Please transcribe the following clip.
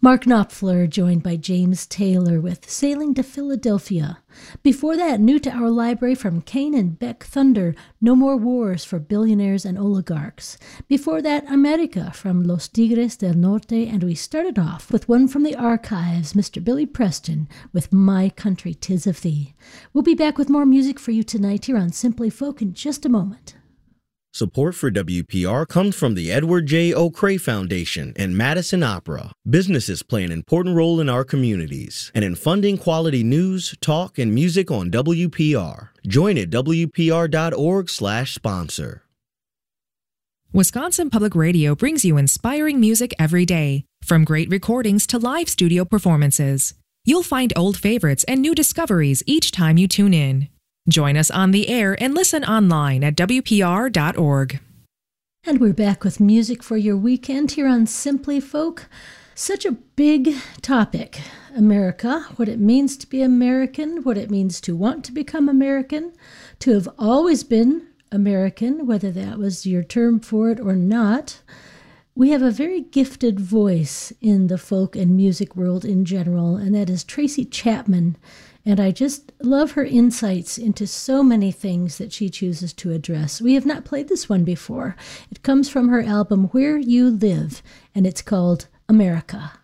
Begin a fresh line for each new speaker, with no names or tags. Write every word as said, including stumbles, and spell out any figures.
Mark Knopfler joined by James Taylor with Sailing to Philadelphia. Before that, new to our library from Kane and Beck Thunder, No More Wars for Billionaires and Oligarchs. Before that, America from Los Tigres del Norte, and we started off with one from the archives, Mister Billy Preston with My Country 'Tis of Thee. We'll be back with more music for you tonight here on Simply Folk in just a moment.
Support for W P R comes from the Edward J. O'Cray Foundation and Madison Opera. Businesses play an important role in our communities and in funding quality news, talk, and music on W P R. Join at W P R dot org slash sponsor.
Wisconsin Public Radio brings you inspiring music every day, from great recordings to live studio performances. You'll find old favorites and new discoveries each time you tune in. Join us on the air and listen online at W P R dot org.
And we're back with music for your weekend here on Simply Folk. Such a big topic. America, what it means to be American, what it means to want to become American, to have always been American, whether that was your term for it or not. We have a very gifted voice in the folk and music world in general, and that is Tracy Chapman. And I just love her insights into so many things that she chooses to address. We have not played this one before. It comes from her album Where You Live, and it's called America.